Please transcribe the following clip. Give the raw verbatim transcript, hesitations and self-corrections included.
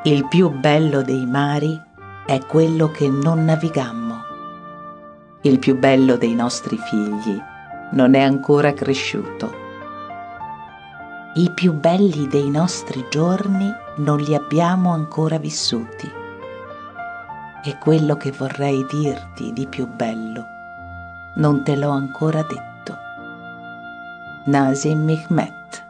Il più bello dei mari è quello che non navigammo. Il più bello dei nostri figli non è ancora cresciuto. I più belli dei nostri giorni non li abbiamo ancora vissuti. E quello che vorrei dirti di più bello non te l'ho ancora detto. Nazim Hikmet.